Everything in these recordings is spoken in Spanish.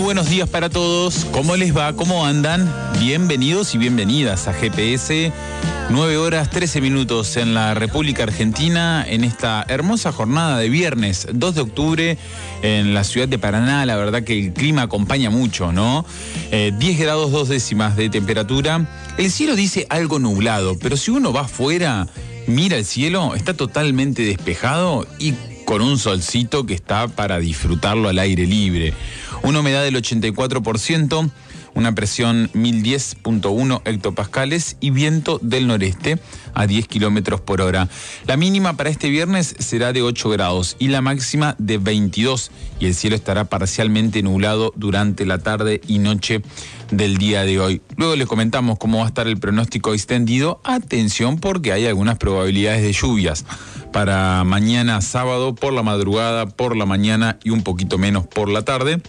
buenos días para todos. ¿Cómo les va? ¿Cómo andan? Bienvenidos y bienvenidas a GPS. 9 horas 13 minutos en la República Argentina, en esta hermosa jornada de viernes 2 de octubre en la ciudad de Paraná. La verdad que el clima acompaña mucho, ¿no? 10 grados 2 décimas de temperatura. El cielo dice algo nublado, pero si uno va afuera, mira el cielo, está totalmente despejado y con un solcito que está para disfrutarlo al aire libre. Una humedad del 84%, una presión 1010.1 hectopascales y viento del noreste a 10 kilómetros por hora. La mínima para este viernes será de 8 grados y la máxima de 22, y el cielo estará parcialmente nublado durante la tarde y noche del día de hoy. Luego les comentamos cómo va a estar el pronóstico extendido. Atención, porque hay algunas probabilidades de lluvias para mañana sábado por la madrugada, por la mañana y un poquito menos por la tarde.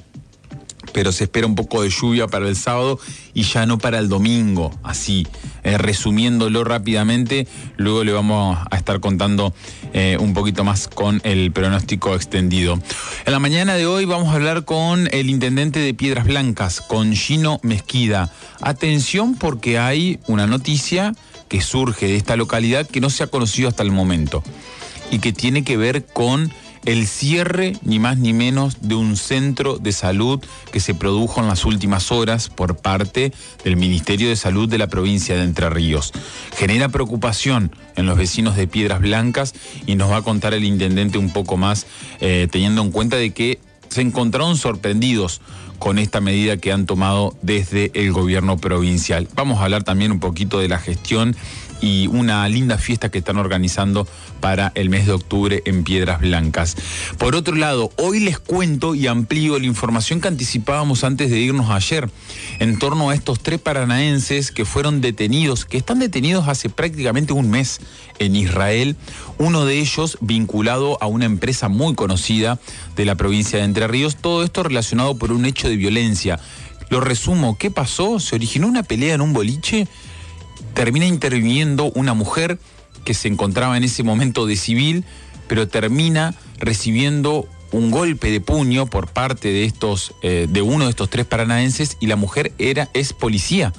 Pero se espera un poco de lluvia para el sábado y ya no para el domingo. Así, resumiéndolo rápidamente, luego le vamos a estar contando un poquito más con el pronóstico extendido. En la mañana de hoy vamos a hablar con el intendente de Piedras Blancas, con Gino Mesquida. Atención, porque hay una noticia que surge de esta localidad que no se ha conocido hasta el momento y que tiene que ver con el cierre, ni más ni menos, de un centro de salud que se produjo en las últimas horas por parte del Ministerio de Salud de la provincia de Entre Ríos. Genera preocupación en los vecinos de Piedras Blancas y nos va a contar el intendente un poco más, teniendo en cuenta de que se encontraron sorprendidos con esta medida que han tomado desde el gobierno provincial. Vamos a hablar también un poquito de la gestión y una linda fiesta que están organizando para el mes de octubre en Piedras Blancas. Por otro lado, hoy les cuento y amplío la información que anticipábamos antes de irnos ayer, en torno a estos 3 paranaenses que fueron detenidos, que están detenidos hace prácticamente un mes en Israel, uno de ellos vinculado a una empresa muy conocida de la provincia de Entre Ríos, todo esto relacionado por un hecho de violencia. Lo resumo, ¿qué pasó? Se originó una pelea en un boliche. Termina interviniendo una mujer que se encontraba en ese momento de civil, pero termina recibiendo un golpe de puño por parte de uno de estos 3 paranaenses, y la mujer es policía.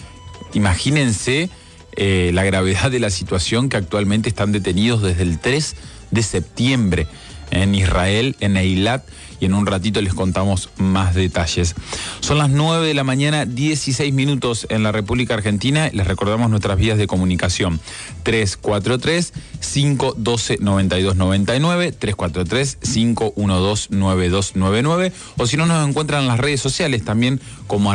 Imagínense la gravedad de la situación, que actualmente están detenidos desde el 3 de septiembre en Israel, en Eilat, y en un ratito les contamos más detalles. Son las 9 de la mañana, 16 minutos en la República Argentina. Les recordamos nuestras vías de comunicación: 343-512-9299, 343-512-9299, o si no, nos encuentran en las redes sociales también como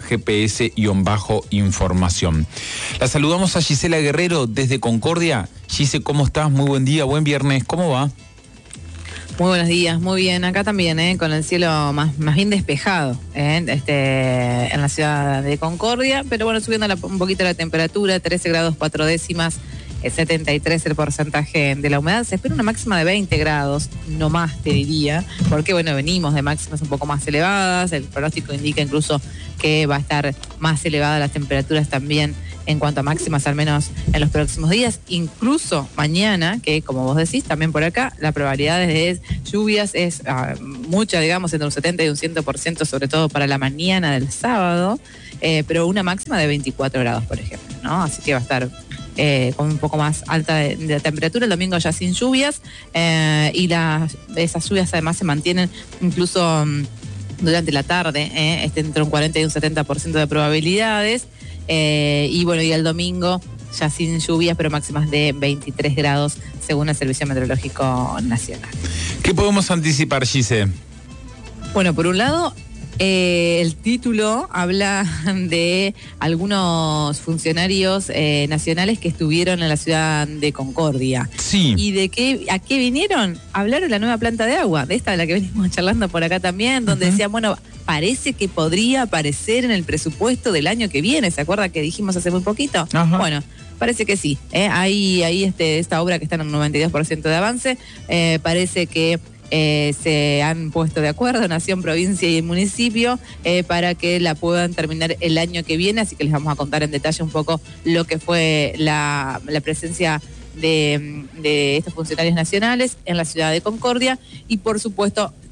@GPS_información. La saludamos a Gisela Guerrero desde Concordia. Gise, ¿cómo estás? Muy buen día, buen viernes, ¿cómo va? Muy buenos días, muy bien. Acá también, con el cielo más bien despejado, en la ciudad de Concordia, pero bueno, subiendo un poquito la temperatura, 13 grados 4 décimas, 73 el porcentaje de la humedad. Se espera una máxima de 20 grados, no más te diría, porque bueno, venimos de máximas un poco más elevadas. El pronóstico indica incluso que va a estar más elevada las temperaturas también en cuanto a máximas, al menos en los próximos días, incluso mañana, que como vos decís, también por acá, la probabilidad de lluvias es mucha, digamos, entre un 70 y un 100%, sobre todo para la mañana del sábado, pero una máxima de 24 grados, por ejemplo, ¿no? Así que va a estar con un poco más alta de temperatura. El domingo ya sin lluvias, y esas lluvias además se mantienen incluso durante la tarde, entre un 40 y un 70% de probabilidades. Y bueno, y el domingo ya sin lluvias, pero máximas de 23 grados según el Servicio Meteorológico Nacional. ¿Qué podemos anticipar, Gise? Bueno, por un lado, el título habla de algunos funcionarios nacionales que estuvieron en la ciudad de Concordia. Sí. ¿Y a qué vinieron? Hablar de la nueva planta de agua, de esta de la que venimos charlando por acá también, donde decían, bueno, parece que podría aparecer en el presupuesto del año que viene. ¿Se acuerda que dijimos hace muy poquito? Ajá. Bueno, parece que sí. Ahí esta obra que está en un 92% de avance, parece que se han puesto de acuerdo Nación, provincia y el municipio para que la puedan terminar el año que viene, así que les vamos a contar en detalle un poco lo que fue la presencia de estos funcionarios nacionales en la ciudad de Concordia, y por supuesto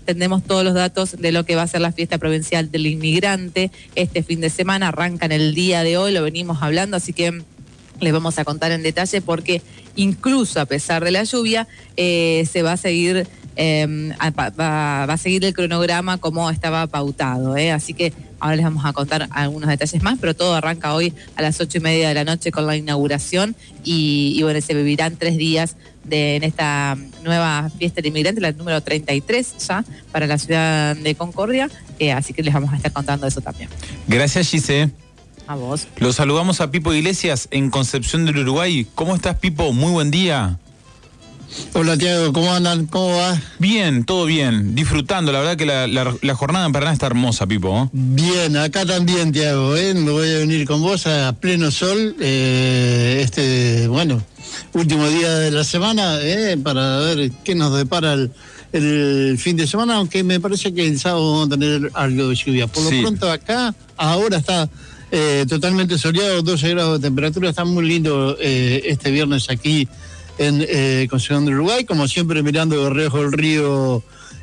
tendremos todos los datos de lo que va a ser la fiesta provincial del inmigrante este fin de semana. Arranca en el día de hoy, lo venimos hablando, así que les vamos a contar en detalle porque incluso a pesar de la lluvia se va a seguir va a seguir el cronograma como estaba pautado, así que ahora les vamos a contar algunos detalles más, pero todo arranca hoy a las 8:30 de la noche con la inauguración y bueno, se vivirán 3 días en esta nueva fiesta del inmigrante, la número 33 ya para la ciudad de Concordia, así que les vamos a estar contando eso también. Gracias, Gise. A vos. Lo saludamos a Pipo Iglesias en Concepción del Uruguay. ¿Cómo estás, Pipo? Muy buen día. Hola, Tiago, ¿cómo andan? ¿Cómo va? Bien, todo bien. Disfrutando, la verdad que la jornada en Paraná está hermosa, Pipo. Bien, acá también, Tiago, me voy a venir con vos a pleno sol, último día de la semana, para ver qué nos depara el fin de semana, aunque me parece que el sábado vamos a tener algo de lluvia. Por lo pronto acá, ahora está totalmente soleado, 12 grados de temperatura, está muy lindo este viernes aquí en Concepción del Uruguay, como siempre mirando de reojo el río,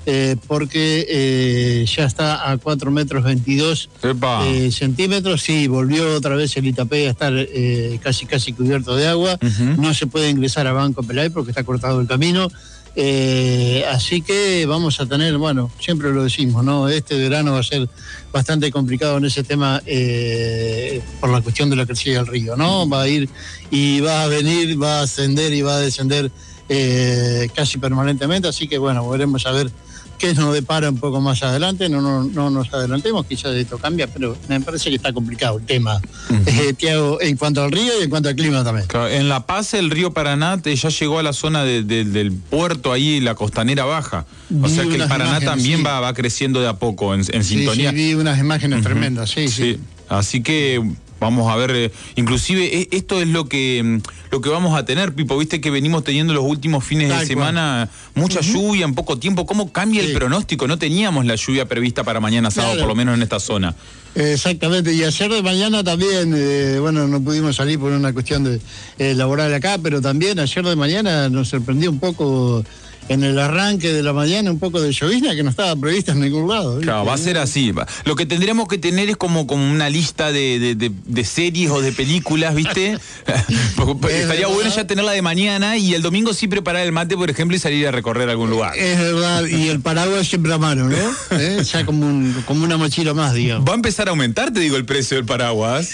porque ya está a 4,22 centímetros. Sí, volvió otra vez el Itapé a estar casi cubierto de agua. No se puede ingresar a Banco Pelay porque está cortado el camino. Así que vamos a tener, bueno, siempre lo decimos, ¿no? Este verano va a ser bastante complicado en ese tema por la cuestión de la crecida del río, ¿no? Va a ir y va a venir, va a ascender y va a descender casi permanentemente, así que bueno, veremos a ver qué nos depara un poco más adelante. No nos adelantemos, quizás esto cambia, pero me parece que está complicado el tema, Tiago, en cuanto al río y en cuanto al clima también. Claro, en La Paz el río Paraná ya llegó a la zona del puerto, ahí la costanera baja, o sea que el Paraná también va creciendo de a poco en sintonía. Sí, vi unas imágenes tremendas, sí. Así que vamos a ver, inclusive esto es lo que vamos a tener, Pipo, viste que venimos teniendo los últimos fines de semana, mucha lluvia en poco tiempo. ¿Cómo cambia el pronóstico? No teníamos la lluvia prevista para mañana sábado, por lo menos en esta zona. Exactamente, y ayer de mañana también, no pudimos salir por una cuestión de laboral acá, pero también ayer de mañana nos sorprendió un poco en el arranque de la mañana, un poco de llovizna que no estaba prevista en ningún lado. ¿Viste? Claro, va a ser así. Lo que tendríamos que tener es como una lista de series o de películas, ¿viste? Estaría bueno ya tenerla de mañana y el domingo sí preparar el mate, por ejemplo, y salir a recorrer algún lugar. Es verdad, y el paraguas siempre a mano, ¿no? Ya como una mochila más, digamos. Va a empezar a aumentar, te digo, el precio del paraguas.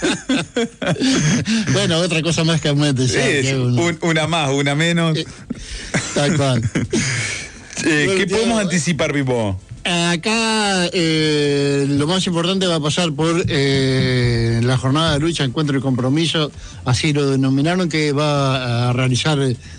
Bueno, otra cosa más que aumente. Una más, una menos. Tal cual. ¿Qué podemos anticipar, Pipo? Acá lo más importante va a pasar por la jornada de lucha, encuentro y compromiso, así lo denominaron, que va a realizar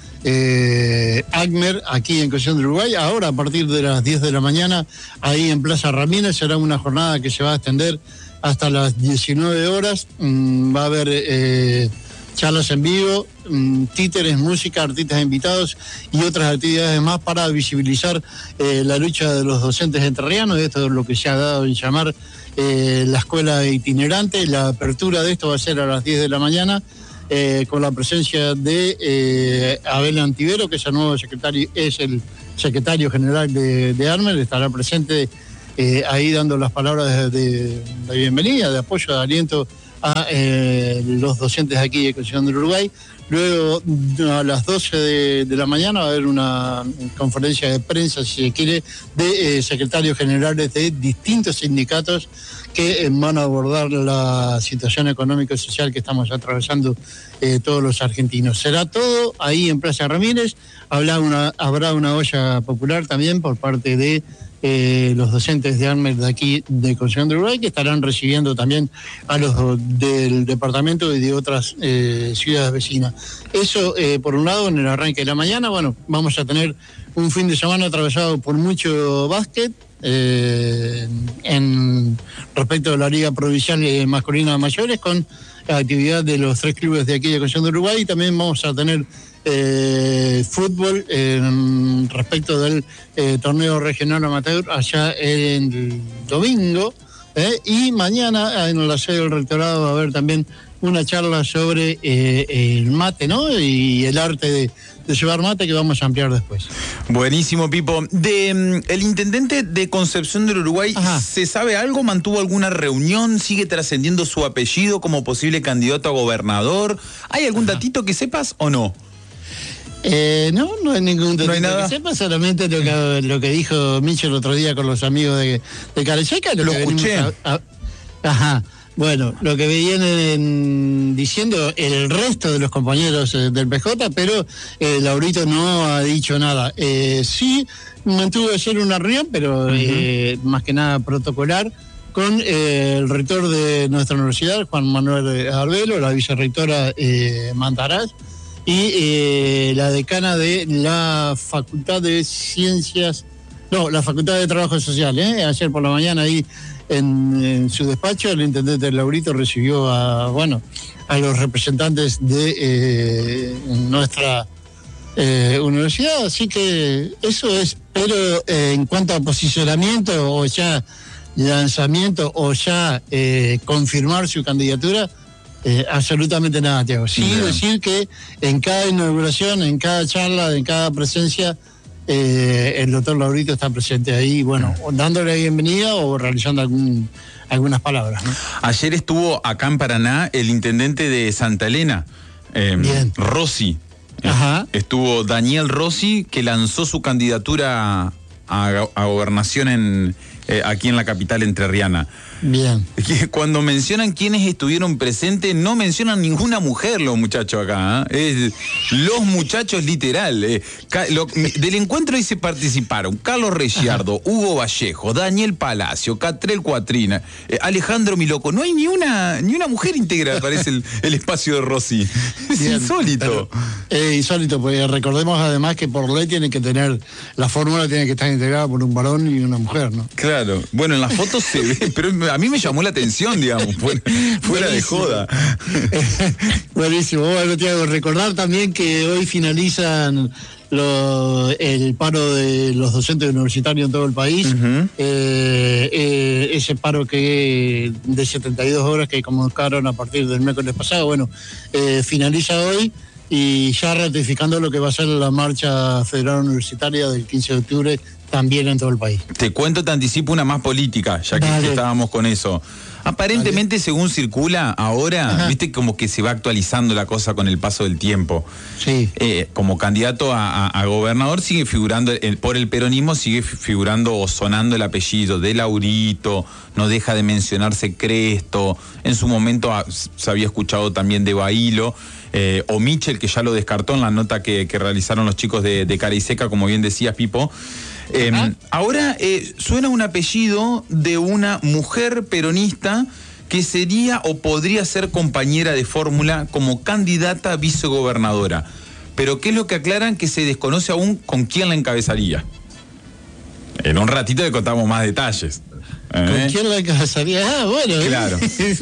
ACMER aquí en Concepción del Uruguay. Ahora a partir de las 10 de la mañana, ahí en Plaza Ramírez, será una jornada que se va a extender hasta las 19 horas. Va a haber charlas en vivo, títeres, música, artistas invitados y otras actividades más para visibilizar la lucha de los docentes entrerrianos. Esto es lo que se ha dado en llamar la escuela itinerante. La apertura de esto va a ser a las 10 de la mañana con la presencia de Abel Antivero, que es el nuevo secretario, es el secretario general de ACMER. Estará presente ahí dando las palabras de bienvenida, de apoyo, de aliento a los docentes aquí de Concepción del Uruguay. Luego, a las 12 de la mañana va a haber una conferencia de prensa, si se quiere, de secretarios generales de distintos sindicatos que van a abordar la situación económica y social que estamos atravesando todos los argentinos. Será todo ahí en Plaza Ramírez. Habrá una olla popular también por parte de los docentes de ACMER de aquí de Concepción del Uruguay, que estarán recibiendo también a los del departamento y de otras ciudades vecinas. Eso por un lado en el arranque de la mañana. Bueno, vamos a tener un fin de semana atravesado por mucho básquet respecto a la Liga Provincial Masculina de Mayores, con la actividad de los 3 clubes de aquí de Concepción del Uruguay, y también vamos a tener fútbol respecto del torneo regional amateur allá el domingo, y mañana en la sede del rectorado va a haber también una charla sobre el mate, ¿no? Y el arte de llevar mate que vamos a ampliar después. Buenísimo, Pipo. El intendente de Concepción del Uruguay, ¿se sabe algo? ¿Mantuvo alguna reunión? ¿Sigue trascendiendo su apellido como posible candidato a gobernador? ¿Hay algún datito que sepas o no? No hay ningún datito ¿No hay nada? que sepa, solamente lo que dijo Micho el otro día con los amigos de Cariseca. Lo escuché. Bueno, lo que vienen diciendo el resto de los compañeros del PJ, pero Laurito no ha dicho nada. Sí, mantuvo ayer una reunión, pero más que nada protocolar, con el rector de nuestra universidad, Juan Manuel Arbelo, la vicerrectora Mantaraz, y la decana de la Facultad de Ciencias, la Facultad de Trabajo Social. Ayer por la mañana ahí en su despacho, el intendente Laurito recibió a los representantes de nuestra universidad, así que eso es. Pero en cuanto a posicionamiento o ya lanzamiento o ya confirmar su candidatura, absolutamente nada, Tiago. Sí, decir que en cada inauguración, en cada charla, en cada presencia, el doctor Laurito está presente ahí, dándole la bienvenida o realizando algunas palabras, ¿no? Ayer estuvo acá en Paraná el intendente de Santa Elena, Rossi. Estuvo Daniel Rossi, que lanzó su candidatura a gobernación aquí en la capital entrerriana. Bien. Cuando mencionan quiénes estuvieron presentes, no mencionan ninguna mujer los muchachos acá. Los muchachos literal. Del encuentro ahí se participaron Carlos Reggiardo, Hugo Vallejo, Daniel Palacio, Catrel Cuatrina, Alejandro Miloco. No hay ni una mujer íntegra, parece el espacio de Rossi. Es insólito. Insólito, porque recordemos además que por ley la fórmula tiene que estar integrada por un varón y una mujer, ¿no? Claro. Bueno, en las fotos se ve, pero a mí me llamó la atención, digamos, fuera de joda. Buenísimo. Bueno, Tiago, recordar también que hoy finalizan el paro de los docentes universitarios en todo el país. Ese paro de 72 horas que convocaron a partir del miércoles pasado, finaliza hoy, y ya ratificando lo que va a ser la marcha federal universitaria del 15 de octubre también en todo el país. Te anticipo una más política, ya que estábamos con eso. Aparentemente, según circula ahora, viste como que se va actualizando la cosa con el paso del tiempo. Sí. Como candidato a gobernador sigue figurando, por el peronismo sigue figurando o sonando el apellido de Laurito, no deja de mencionarse Cresto, en su momento se había escuchado también de Bailo, o Michel, que ya lo descartó en la nota que realizaron los chicos de Cariseca, como bien decías, Pipo. Ahora suena un apellido de una mujer peronista que sería o podría ser compañera de fórmula como candidata a vicegobernadora. Pero ¿qué es lo que aclaran? Que se desconoce aún con quién la encabezaría. En un ratito le contamos más detalles. ¿Con quién la encabezaría? Claro.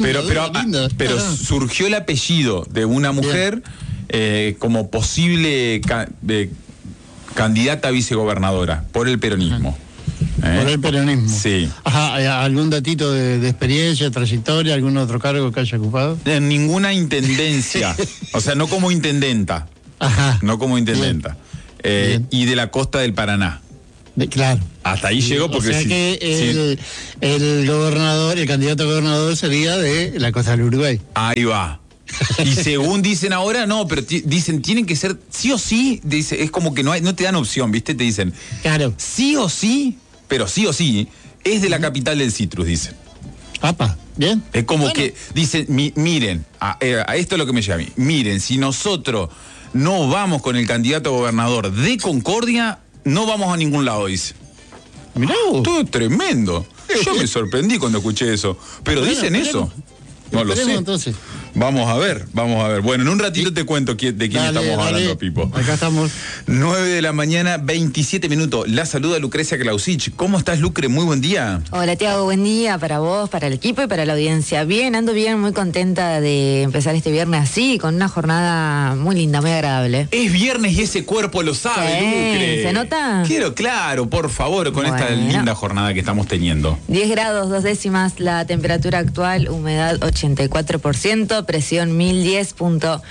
Pero surgió el apellido de una mujer como posible candidata a vicegobernadora por el peronismo. Por el peronismo. Sí. ¿Algún datito de experiencia, trayectoria, algún otro cargo que haya ocupado? En ninguna intendencia. O sea, no como intendenta. No como intendenta. Y de la costa del Paraná. Claro. Hasta ahí llegó porque... O sea que el gobernador, el candidato a gobernador sería de la costa del Uruguay. Ahí va. Y según dicen ahora, no, pero dicen, tienen que ser sí o sí, dice, es como que no te dan opción, ¿viste? Te dicen, claro, sí o sí, pero sí o sí, es de la capital del citrus, dicen. Bien. Es como que dicen, miren, a esto es lo que me lleva a mí, miren, si nosotros no vamos con el candidato a gobernador de Concordia, no vamos a ningún lado, dice. Mirá vos. Todo es tremendo. Yo me sorprendí cuando escuché eso. Pero dicen eso. No lo sé. Entonces. Vamos a ver. Bueno, en un ratito te cuento de quién estamos hablando, Pipo. Acá estamos. 9:27 a.m. La saluda Lucrecia Clausich. ¿Cómo estás, Lucre? Muy buen día. Hola, Tiago, buen día para vos, para el equipo y para la audiencia. Bien, ando bien, muy contenta de empezar este viernes así, con una jornada muy linda, muy agradable. Es viernes y ese cuerpo lo sabe, Lucre. ¿Se nota? Claro, por favor, con esta linda jornada que estamos teniendo. 10 grados, 2 décimas la temperatura actual, humedad 84%, presión 1010.1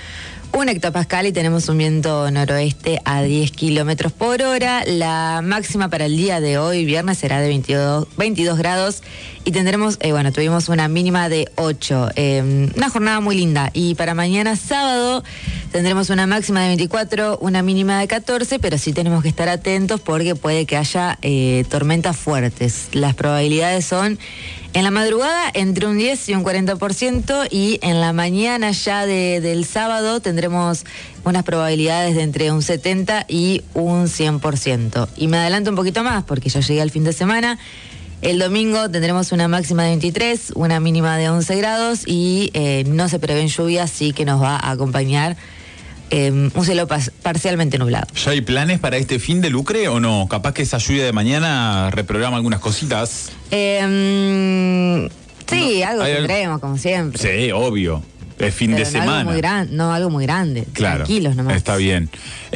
1 hectopascal y tenemos un viento noroeste a 10 kilómetros por hora. La máxima para el día de hoy, viernes, será de 22 grados y tendremos, tuvimos una mínima de 8. Una jornada muy linda. Y para mañana sábado tendremos una máxima de 24, una mínima de 14, pero sí tenemos que estar atentos porque puede que haya tormentas fuertes. Las probabilidades son en la madrugada entre un 10 y un 40% y en la mañana ya del sábado tendremos unas probabilidades de entre un 70 y un 100%. Y me adelanto un poquito más porque ya llegué al fin de semana. El domingo tendremos una máxima de 23, una mínima de 11 grados y no se prevén lluvias, sí que nos va a acompañar un cielo parcialmente nublado. ¿Ya hay planes para este fin de Lucre o no? Capaz que esa lluvia de mañana reprograma algunas cositas. Sí, algo tendremos, como siempre. Sí, obvio. Es fin de semana. Algo muy grande. Claro. Tranquilos nomás. Está bien.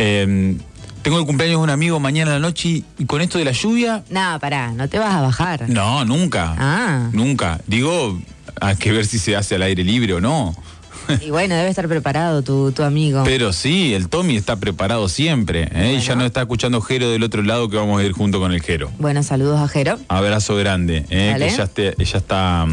Tengo el cumpleaños de un amigo mañana a la noche y con esto de la lluvia... No, pará, no te vas a bajar. No, nunca. Nunca. Digo, hay que ver si se hace al aire libre o no. Y bueno, debe estar preparado tu amigo. Pero sí, el Tommy está preparado siempre. Bueno. Y ya nos está escuchando Jero del otro lado, que vamos a ir junto con el Jero. Bueno, saludos a Jero. Abrazo grande, que ella está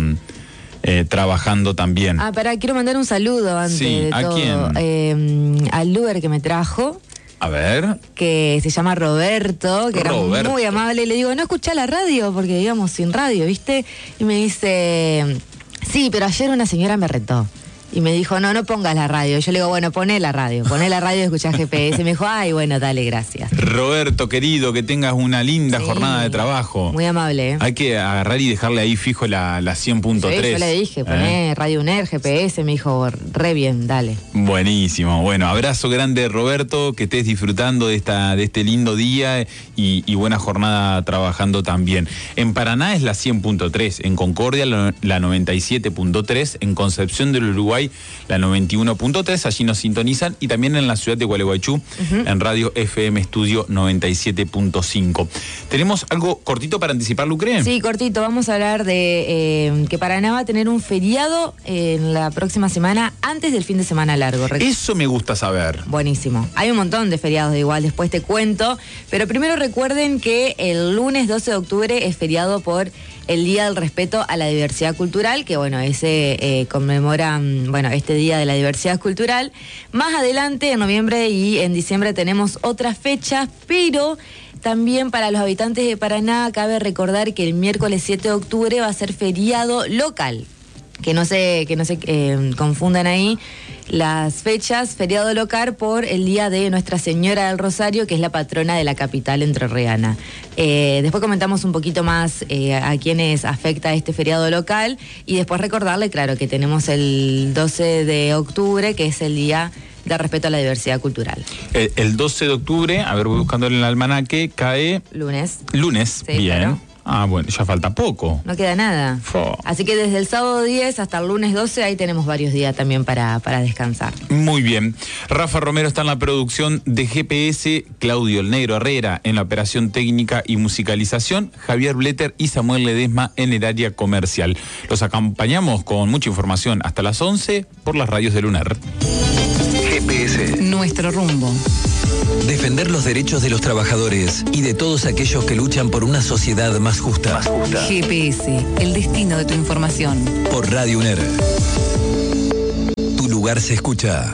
trabajando también. Pará, quiero mandar un saludo antes de ¿a todo. quién? Al Uber que me trajo. A ver. Que se llama Roberto, que era muy amable. Y le digo, no escuchá la radio, porque íbamos sin radio, ¿viste? Y me dice, sí, pero ayer una señora me retó. Y me dijo, no pongas la radio. Yo le digo, bueno, poné la radio y escuchá GPS. Y me dijo, ay, bueno, dale, gracias. Roberto, querido, que tengas una linda jornada de trabajo. Muy amable, Hay que agarrar y dejarle ahí fijo la 100.3. Sí, yo le dije, poné Radio UNER, GPS. Me dijo, re bien, dale. Buenísimo. Bueno, abrazo grande, Roberto, que estés disfrutando de este lindo día y buena jornada trabajando también. En Paraná es la 100.3, en Concordia la 97.3, en Concepción del Uruguay la 91.3, allí nos sintonizan, y también en la ciudad de Gualeguaychú, en Radio FM Estudio 97.5. ¿Tenemos algo cortito para anticipar, Lucre? Sí, cortito. Vamos a hablar de que Paraná va a tener un feriado en la próxima semana, antes del fin de semana largo. Eso me gusta saber. Buenísimo. Hay un montón de feriados igual, después te cuento, pero primero recuerden que el lunes 12 de octubre es feriado por el Día del Respeto a la Diversidad Cultural, que ese conmemora este Día de la Diversidad Cultural. Más adelante, en noviembre y en diciembre, tenemos otras fechas, pero también para los habitantes de Paraná cabe recordar que el miércoles 7 de octubre va a ser feriado local. Que no se confundan ahí las fechas, feriado local por el día de Nuestra Señora del Rosario, que es la patrona de la capital entrerriana. Después comentamos un poquito más a quienes afecta este feriado local y después recordarle, claro, que tenemos el 12 de octubre, que es el Día de Respeto a la Diversidad Cultural. El 12 de octubre, a ver, voy buscando en el almanaque, cae... Lunes, sí, bien. Claro. Bueno, ya falta poco. No queda nada. Así que desde el sábado 10 hasta el lunes 12, ahí tenemos varios días también para descansar. Muy bien. Rafa Romero está en la producción de GPS, Claudio El Negro Herrera en la operación técnica y musicalización, Javier Bletter y Samuel Ledesma en el área comercial. Los acompañamos con mucha información hasta las 11 por las radios de Lunar. GPS. Nuestro rumbo. Defender los derechos de los trabajadores y de todos aquellos que luchan por una sociedad más justa. GPS, el destino de tu información. Por Radio UNER. Tu lugar se escucha.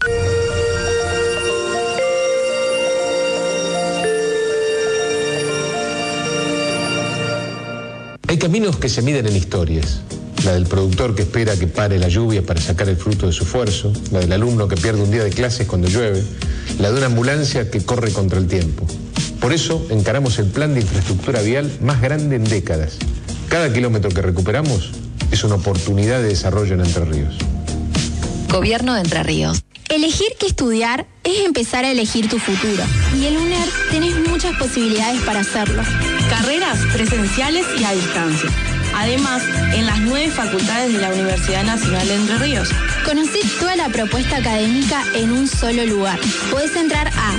Hay caminos que se miden en historias. La del productor que espera que pare la lluvia para sacar el fruto de su esfuerzo, la del alumno que pierde un día de clases cuando llueve, la de una ambulancia que corre contra el tiempo. Por eso encaramos el plan de infraestructura vial más grande en décadas. Cada kilómetro que recuperamos es una oportunidad de desarrollo en Entre Ríos. Gobierno de Entre Ríos. Elegir qué estudiar es empezar a elegir tu futuro. Y en UNER tenés muchas posibilidades para hacerlo. Carreras presenciales y a distancia. Además, en las 9 facultades de la Universidad Nacional de Entre Ríos. Conocí toda la propuesta académica en un solo lugar. Podés entrar a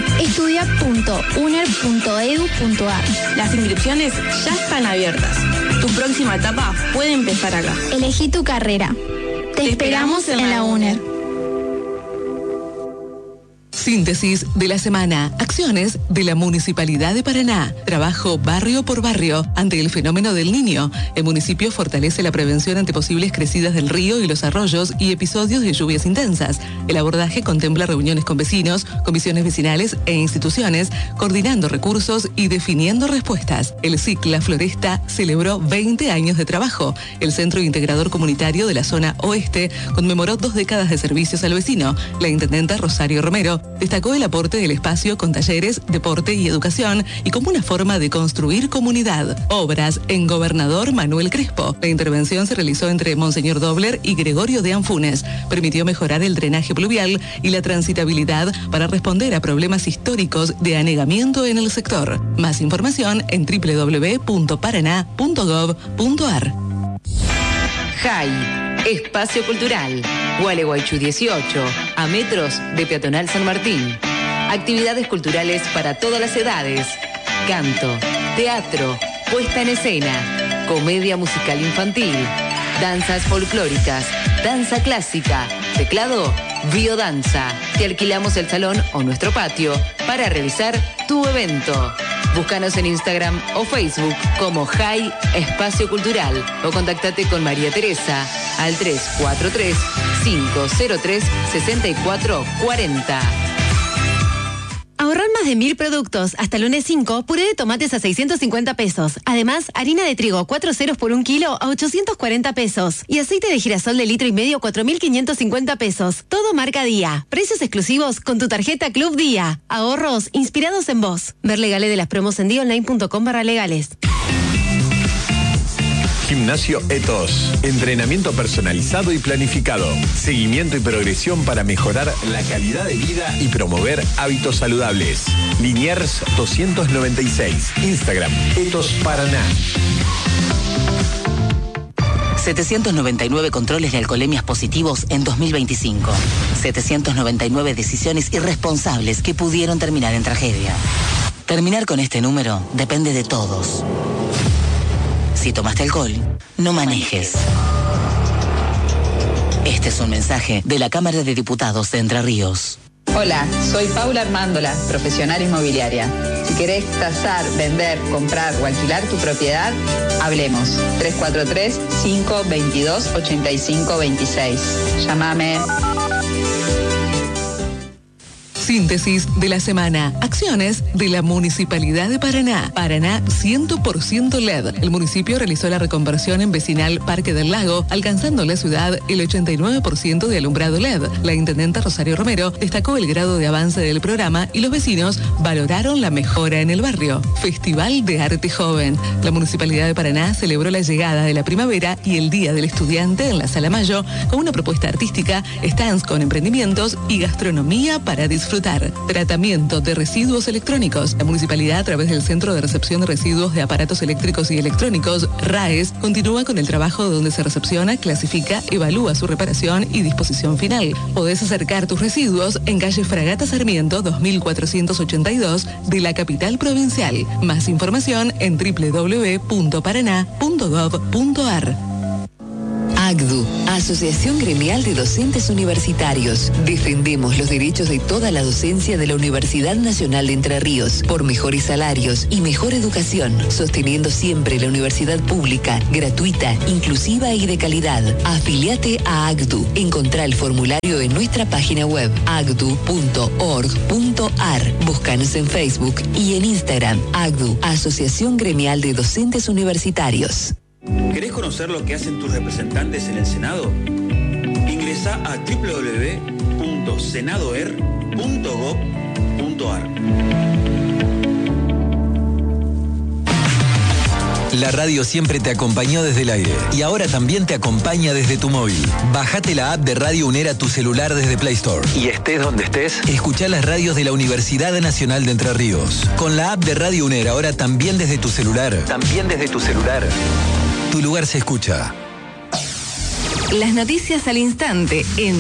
estudia.uner.edu.ar. Las inscripciones ya están abiertas. Tu próxima etapa puede empezar acá. Elegí tu carrera. Te esperamos en la UNER. Síntesis de la semana. Acciones de la Municipalidad de Paraná. Trabajo barrio por barrio ante el fenómeno del Niño. El municipio fortalece la prevención ante posibles crecidas del río y los arroyos y episodios de lluvias intensas. El abordaje contempla reuniones con vecinos, comisiones vecinales e instituciones, coordinando recursos y definiendo respuestas. El CIC La Floresta celebró 20 años de trabajo. El Centro Integrador Comunitario de la Zona Oeste conmemoró 2 décadas de servicios al vecino. La intendenta Rosario Romero destacó el aporte del espacio con talleres, deporte y educación y como una forma de construir comunidad. Obras en Gobernador Manuel Crespo. La intervención se realizó entre Monseñor Dobler y Gregorio de Anfunes. Permitió mejorar el drenaje pluvial y la transitabilidad para responder a problemas históricos de anegamiento en el sector. Más información en www.paraná.gov.ar. JAI, Espacio Cultural, Gualeguaychú 18, a metros de Peatonal San Martín. Actividades culturales para todas las edades. Canto, teatro, puesta en escena, comedia musical infantil, danzas folclóricas, danza clásica, teclado, biodanza. Te alquilamos el salón o nuestro patio para realizar tu evento. Búscanos en Instagram o Facebook como JAI Espacio Cultural o contactate con María Teresa al 343-503-6440. Ahorrar más de 1000 productos. Hasta lunes 5, puré de tomates a 650 pesos. Además, harina de trigo 4 ceros por 1 kilo a 840 pesos. Y aceite de girasol de litro y medio 4.550 pesos. Todo marca Día. Precios exclusivos con tu tarjeta Club Día. Ahorros inspirados en vos. Ver legales de las promos en dionline.com/legales. Gimnasio Etos. Entrenamiento personalizado y planificado. Seguimiento y progresión para mejorar la calidad de vida y promover hábitos saludables. Liniers 296. Instagram Etos Paraná. 799 controles de alcoholemias positivos en 2025. 799 decisiones irresponsables que pudieron terminar en tragedia. Terminar con este número depende de todos. Si tomaste alcohol, no manejes. Este es un mensaje de la Cámara de Diputados de Entre Ríos. Hola, soy Paula Armándola, profesional inmobiliaria. Si querés tasar, vender, comprar o alquilar tu propiedad, hablemos. 343-522-8526. Llámame. Síntesis de la semana. Acciones de la Municipalidad de Paraná. Paraná 100% LED. El municipio realizó la reconversión en vecinal Parque del Lago, alcanzando en la ciudad el 89% de alumbrado LED. La intendenta Rosario Romero destacó el grado de avance del programa y los vecinos valoraron la mejora en el barrio. Festival de Arte Joven. La Municipalidad de Paraná celebró la llegada de la primavera y el Día del Estudiante en la Sala Mayo con una propuesta artística, stands con emprendimientos y gastronomía para disfrutar. Tratamiento de residuos electrónicos. La municipalidad, a través del Centro de Recepción de Residuos de Aparatos Eléctricos y Electrónicos, RAES, continúa con el trabajo donde se recepciona, clasifica, evalúa su reparación y disposición final. Podés acercar tus residuos en calle Fragata Sarmiento 2482 de la capital provincial. Más información en www.paraná.gov.ar. AGDU, Asociación Gremial de Docentes Universitarios. Defendemos los derechos de toda la docencia de la Universidad Nacional de Entre Ríos por mejores salarios y mejor educación, sosteniendo siempre la universidad pública, gratuita, inclusiva y de calidad. Afiliate a AGDU. Encontrá el formulario en nuestra página web agdu.org.ar. Búscanos en Facebook y en Instagram. AGDU, Asociación Gremial de Docentes Universitarios. ¿Querés conocer lo que hacen tus representantes en el Senado? Ingresá a www.senadoer.gov.ar. La radio siempre te acompañó desde el aire y ahora también te acompaña desde tu móvil. Bájate la app de Radio UNER a tu celular desde Play Store. Y estés donde estés, escuchá las radios de la Universidad Nacional de Entre Ríos. Con la app de Radio UNER ahora también desde tu celular. Tu lugar se escucha. Las noticias al instante en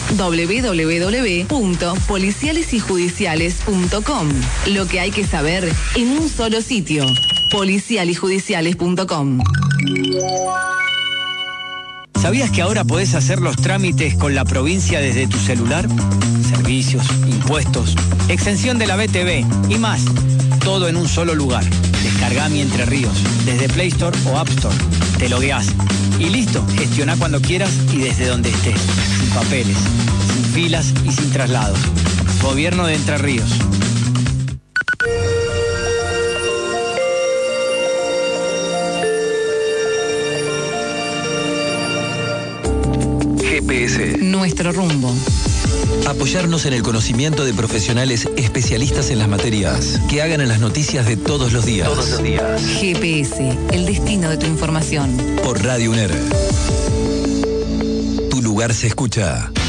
www.policialesyjudiciales.com. Lo que hay que saber en un solo sitio. policialyjudiciales.com. ¿Sabías que ahora podés hacer los trámites con la provincia desde tu celular? Servicios, impuestos, exención de la BTV y más. Todo en un solo lugar. Descargá Mi Entre Ríos desde Play Store o App Store. Te logueás y listo. Gestioná cuando quieras y desde donde estés. Sin papeles, sin filas y sin traslados. Gobierno de Entre Ríos. GPS. Nuestro rumbo. Apoyarnos en el conocimiento de profesionales especialistas en las materias que hagan en las noticias de todos los días. GPS, el destino de tu información. Por Radio UNER. Tu lugar se escucha.